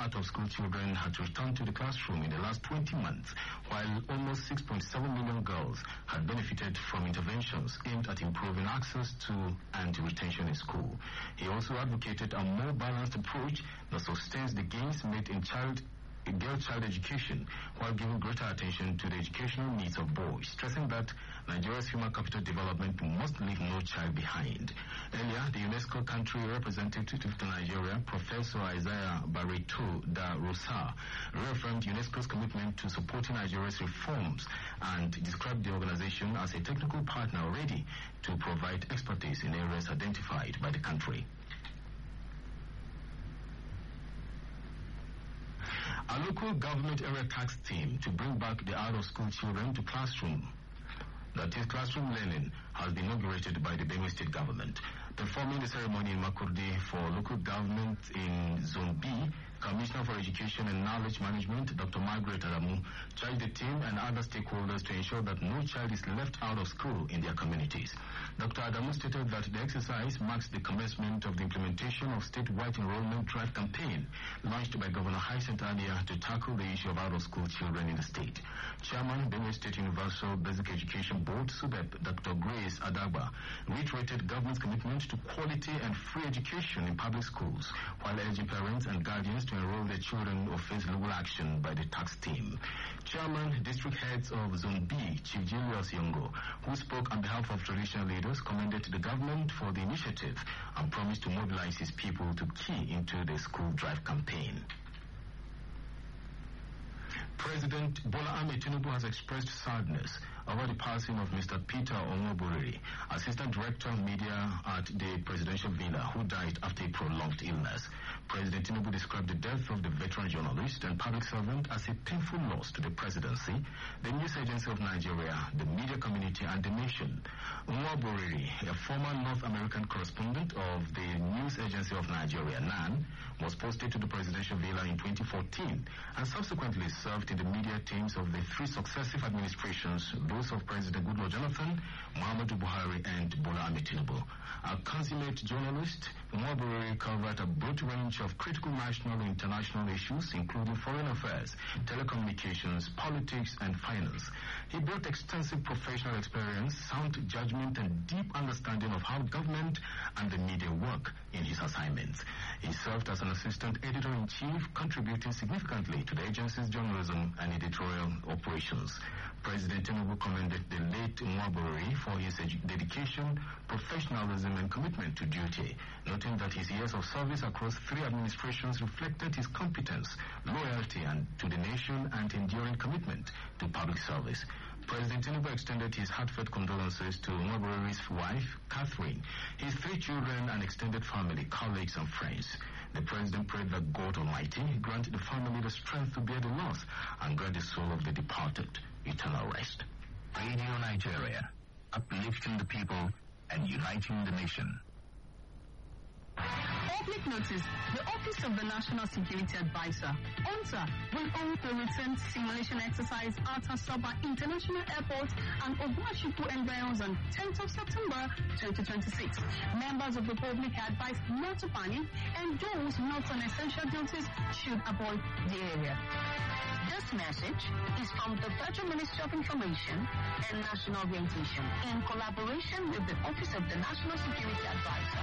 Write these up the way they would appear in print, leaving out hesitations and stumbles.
out-of-school children had returned to the classroom in the last 20 months, while almost 6.7 million girls had benefited from interventions aimed at improving access to and retention in school. He also advocated a more balanced approach that sustains the gains made in girl child education while giving greater attention to the educational needs of boys, stressing that Nigeria's human capital development must leave no child behind. Earlier, the UNESCO country representative to Nigeria, Professor Isaiah Barreto da Rosa, reaffirmed UNESCO's commitment to supporting Nigeria's reforms and described the organization as a technical partner ready to provide expertise in areas identified by the country. A local government area tax team to bring back the out-of-school children to classroom learning has been inaugurated by the Benue State government. Performing the ceremony in Makurdi for local government in Zone B, Commissioner for Education and Knowledge Management, Dr. Margaret Adamu, charged the team and other stakeholders to ensure that no child is left out of school in their communities. Dr. Adamu stated that the exercise marks the commencement of the implementation of statewide enrollment drive campaign launched by Governor Hyacinth Alia to tackle the issue of out-of-school children in the state. Chairman, Benue State Universal Basic Education Board, SUBEP, Dr. Grace Adagba, reiterated government's commitment to quality and free education in public schools, while urging parents and guardians to enroll their children or face legal action by the tax team. Chairman, District Heads of Zone B, Chief Julius Yongo, who spoke on behalf of traditional leaders, commended the government for the initiative and promised to mobilize his people to key into the school drive campaign. President Bola Ahmed Tinubu has expressed sadness over the passing of Mr. Peter Onwoboriri, Assistant Director of Media at the Presidential Villa, who died after a prolonged illness. President Tinubu described the death of the veteran journalist and public servant as a painful loss to the presidency, the news agency of Nigeria, the media community, and the nation. Onwoboriri, a former North American correspondent of the news agency of Nigeria, NAN, was posted to the Presidential Villa in 2014 and subsequently served in the media teams of the three successive administrations, those of President Goodluck Jonathan, Muhammadu Buhari, and Bola Ahmed Tinubu. A consummate journalist, Onwoboriri covered a broad range of critical national and international issues, including foreign affairs, telecommunications, politics, and finance. He brought extensive professional experience, sound judgment, and deep understanding of how government and the media work in his assignments. He served as an assistant editor-in-chief, contributing significantly to the agency's journalism and editorial operations. President Tinubu commended the late Onwoboriri for his dedication, professionalism, and commitment to duty, noting that his years of service across three administrations reflected his competence, loyalty and to the nation, and enduring commitment to public service. President Tinubu extended his heartfelt condolences to Onwoboriri's wife, Catherine, his three children, and extended family, colleagues, and friends. The president prayed that God Almighty grant the family the strength to bear the loss and grant the soul of the departed eternal rest. Radio Nigeria, uplifting the people and uniting the nation. Public notice, the Office of the National Security Advisor, ONSA, will hold the return simulation exercise at Asaba International Airport and Obuashipu Embryones on 10th of September 2026. Members of the public are advised not to panic, and those not on essential duties should avoid the area. This message is from the Federal Ministry of Information and National Orientation in collaboration with the Office of the National Security Advisor.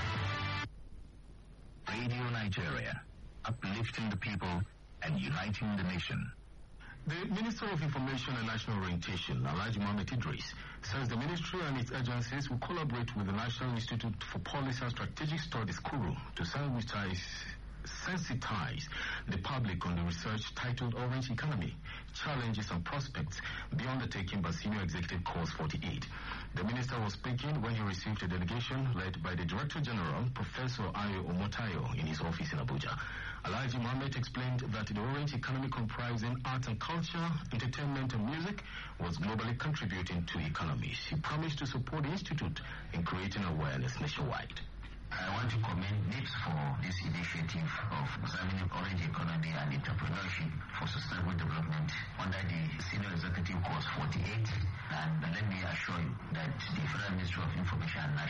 Radio Nigeria, uplifting the people and uniting the nation. The Minister of Information and National Orientation, Alhaji Mohammed Idris, says the ministry and its agencies will collaborate with the National Institute for Policy and Strategic Studies, KURU, to sensitize the public on the research titled Orange Economy, Challenges and Prospects, be undertaken by Senior Executive Course 48. The minister was speaking when he received a delegation led by the Director General, Professor Ayo Omotayo, in his office in Abuja. Alhaji Mohammed explained that the Orange Economy, comprising art and culture, entertainment and music, was globally contributing to economies. He promised to support the Institute in creating awareness nationwide. I want to commend NIPS for this initiative of examining orange economy and entrepreneurship for sustainable development under the Senior Executive Course 48. And let me assure you that the Federal Ministry of Information and National